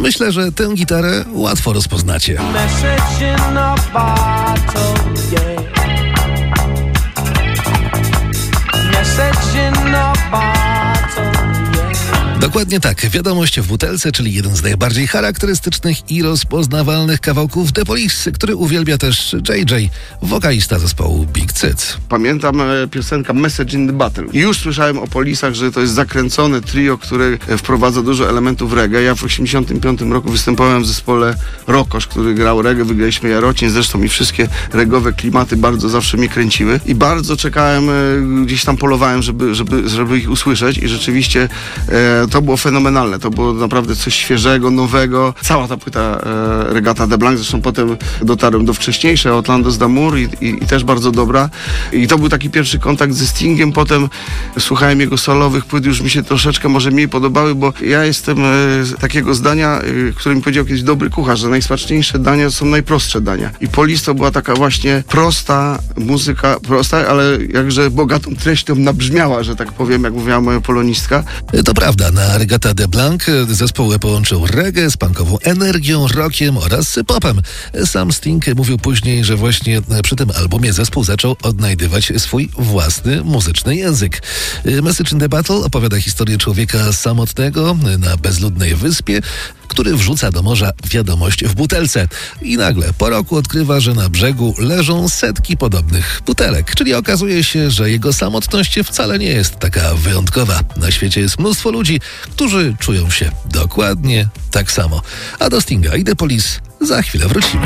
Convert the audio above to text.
Myślę, że tę gitarę łatwo rozpoznacie. Message in a bottle, yeah. Message in a bottle, yeah. Dokładnie tak. Wiadomość w butelce, czyli jeden z najbardziej charakterystycznych i rozpoznawalnych kawałków The Police, który uwielbia też JJ, wokalista zespołu Big Cyc. Pamiętam piosenka Message in the Battle. I już słyszałem o Polisach, że to jest zakręcone trio, które wprowadza dużo elementów reggae. Ja w 1985 roku występowałem w zespole Rokosz, który grał reggae, wygraliśmy Jarocin, zresztą i wszystkie reggae'owe klimaty bardzo zawsze mnie kręciły. I bardzo czekałem, gdzieś tam polowałem, żeby ich usłyszeć i rzeczywiście to było fenomenalne. To było naprawdę coś świeżego, nowego. Cała ta płyta Reggatta de Blanc, zresztą potem dotarłem do wcześniejszej, Outlandos d'Amour i też bardzo dobra. I to był taki pierwszy kontakt ze Stingiem. Potem słuchałem jego solowych płyt, już mi się troszeczkę może mniej podobały, bo ja jestem takiego zdania, które mi powiedział kiedyś dobry kucharz, że najsmaczniejsze dania są najprostsze dania. I Police to była taka właśnie prosta muzyka, prosta, ale jakże bogatą treścią nabrzmiała, że tak powiem, jak mówiła moja polonistka. To prawda, na Reggatta de Blanc zespół połączył reggae z punkową energią, rockiem oraz popem. Sam Sting mówił później, że właśnie przy tym albumie zespół zaczął odnajdywać swój własny muzyczny język. Message in the Battle opowiada historię człowieka samotnego na bezludnej wyspie, który wrzuca do morza wiadomość w butelce. I nagle po roku odkrywa, że na brzegu leżą setki podobnych butelek. Czyli okazuje się, że jego samotność wcale nie jest taka wyjątkowa. Na świecie jest mnóstwo ludzi, którzy czują się dokładnie tak samo. A do Stinga i The Police za chwilę wrócimy.